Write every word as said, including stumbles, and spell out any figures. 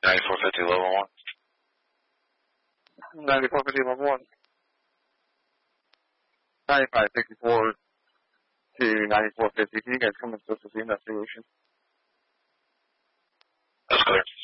ninety-four fifty level one. ninety-four fifty level one. ninety-five sixty-four to ninety-four fifty. Can you guys come and assist with the investigation? That's clear.